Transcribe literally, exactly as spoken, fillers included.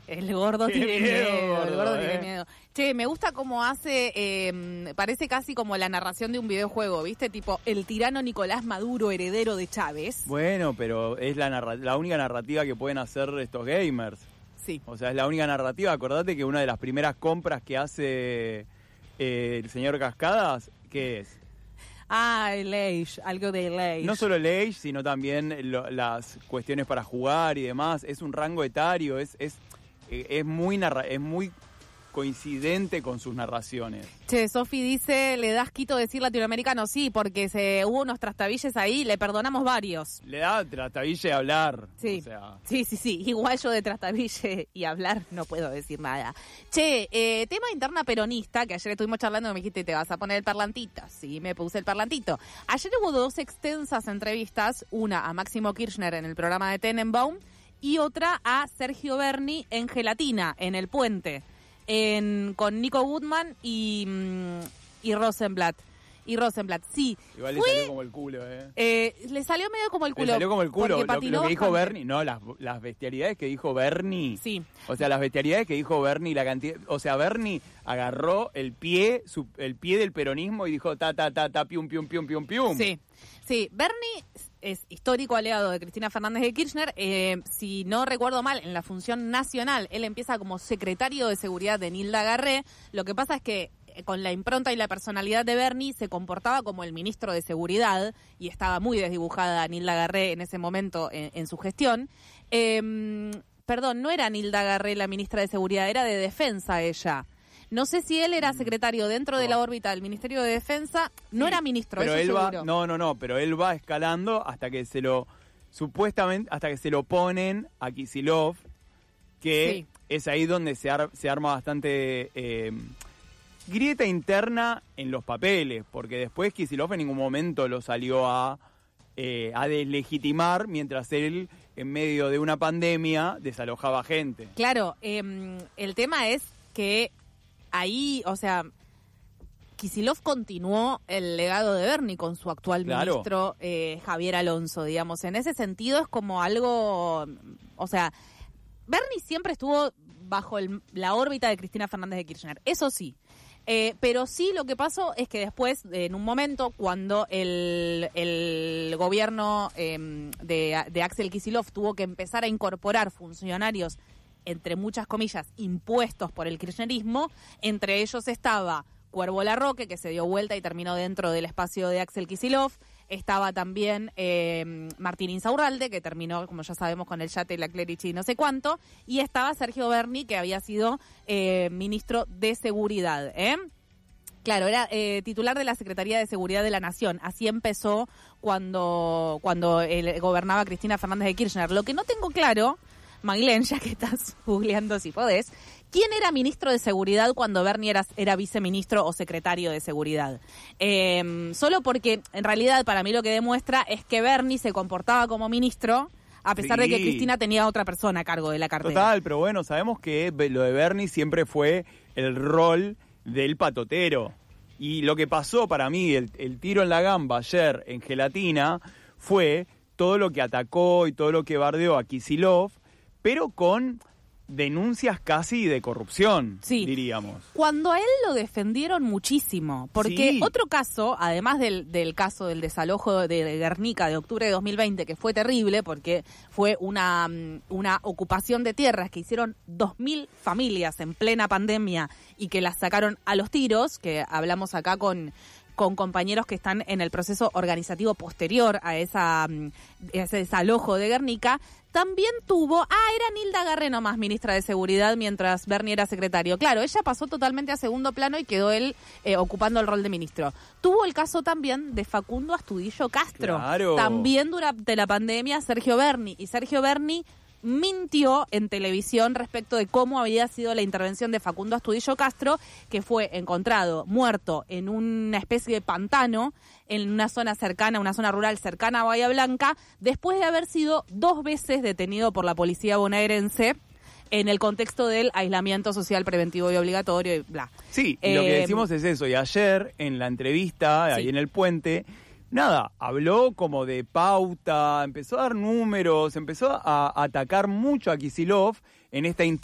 El gordo Qué tiene miedo, miedo, gordo, el gordo eh. tiene miedo. Che, me gusta cómo hace, eh, parece casi como la narración de un videojuego, ¿viste? Tipo, el tirano Nicolás Maduro, heredero de Chávez. Bueno, pero es la, narra- la única narrativa que pueden hacer estos gamers. Sí. O sea, es la única narrativa. Acordate que una de las primeras compras que hace eh, el señor Cascadas, ¿qué es? Ah, el Age, algo de Age. No solo el age, sino también lo- las cuestiones para jugar y demás. Es un rango etario, es es eh, es muy narra- es muy coincidente con sus narraciones. Che, Sofi dice, ¿le das quito decir latinoamericano? Sí, porque se hubo unos trastabilles ahí, le perdonamos varios. Le da trastabille a hablar. Sí, O sea, sí, sí, sí. Igual yo de trastabille y hablar no puedo decir nada. Che, eh, tema interna peronista, que ayer estuvimos charlando y me dijiste, ¿te vas a poner el parlantito? Sí, me puse el parlantito. Ayer hubo dos extensas entrevistas, una a Máximo Kirchner en el programa de Tenenbaum y otra a Sergio Berni en Gelatina, en El Puente, en, con Nico Goodman y, mm, y Rosenblatt. Y Rosenblatt, sí. igual le Fue- salió como el culo, ¿eh? eh, le salió medio como el culo. Le salió como el culo. porque Lo, patinó lo que dijo bastante. Bernie, no, las, las bestialidades que dijo Bernie. Sí. O sea, las bestialidades que dijo Bernie, la cantidad. O sea, Bernie agarró el pie, su, el pie del peronismo y dijo ta, ta, ta, ta, pium, pium, pium, pium, pium. Sí, sí. Bernie es histórico aliado de Cristina Fernández de Kirchner. Eh, si no recuerdo mal, en la función nacional, él empieza como secretario de seguridad de Nilda Garré. Lo que pasa es que eh, con la impronta y la personalidad de Bernie se comportaba como el ministro de seguridad y estaba muy desdibujada Nilda Garré en ese momento en, en su gestión. Eh, perdón, no era Nilda Garré la ministra de seguridad, era de defensa ella. No sé si él era secretario dentro de la órbita del Ministerio de Defensa. No Sí, era ministro, pero eso él va, seguro. no, no, no, pero él va escalando hasta que se lo, supuestamente, hasta que se lo ponen a Kicillof, que Sí. es ahí donde se, ar- se arma bastante eh, grieta interna en los papeles, porque después Kicillof en ningún momento lo salió a, eh, a deslegitimar, mientras él, en medio de una pandemia, desalojaba gente. Claro, eh, el tema es que ahí, o sea, Kicillof continuó el legado de Bernie con su actual Claro. ministro eh, Javier Alonso, digamos. En ese sentido es como algo, o sea, Bernie siempre estuvo bajo el- la órbita de Cristina Fernández de Kirchner, eso sí. Eh, pero sí lo que pasó es que después, en un momento, cuando el, el gobierno eh, de, de Axel Kicillof tuvo que empezar a incorporar funcionarios, entre muchas comillas, impuestos por el kirchnerismo, entre ellos estaba Cuervo Larroque, que se dio vuelta y terminó dentro del espacio de Axel Kicillof. Estaba también eh, Martín Insaurralde, que terminó, como ya sabemos, con el yate, la Clerici y no sé cuánto. Y estaba Sergio Berni, que había sido eh, ministro de Seguridad, ¿eh? Claro, era eh, titular de la Secretaría de Seguridad de la Nación. Así empezó cuando, cuando eh, gobernaba Cristina Fernández de Kirchner. Lo que no tengo claro, Mailén, ya que estás googleando si podés, ¿quién era ministro de Seguridad cuando Berni era, era viceministro o secretario de Seguridad? Eh, solo porque, en realidad, para mí lo que demuestra es que Berni se comportaba como ministro, a pesar Sí. de que Cristina tenía otra persona a cargo de la cartera. Total, pero bueno, sabemos que be- lo de Bernie siempre fue el rol del patotero. Y lo que pasó para mí, el, el tiro en la gamba ayer en Gelatina, fue todo lo que atacó y todo lo que bardeó a Kicillof, pero con denuncias casi de corrupción, Sí. diríamos. Cuando a él lo defendieron muchísimo, porque Sí. otro caso, además del, del caso del desalojo de Guernica de octubre de dos mil veinte, que fue terrible porque fue una, mm, una ocupación de tierras que hicieron dos mil familias en plena pandemia y que las sacaron a los tiros, que hablamos acá con... con compañeros que están en el proceso organizativo posterior a esa mm, ese desalojo de Guernica, también tuvo, ah, era Nilda Garré nomás ministra de Seguridad mientras Berni era secretario. Claro, ella pasó totalmente a segundo plano y quedó él eh, ocupando el rol de ministro. Tuvo el caso también de Facundo Astudillo Castro. Claro. También durante la pandemia Sergio Berni. Y Sergio Berni mintió en televisión respecto de cómo había sido la intervención de Facundo Astudillo Castro, que fue encontrado muerto en una especie de pantano en una zona cercana, una zona rural cercana a Bahía Blanca, después de haber sido dos veces detenido por la policía bonaerense en el contexto del aislamiento social preventivo y obligatorio y bla. Sí, y lo que Eh, decimos es eso. Y ayer, en la entrevista, ahí Sí. en el puente, nada, habló como de pauta, empezó a dar números, empezó a atacar mucho a Kicillof en esta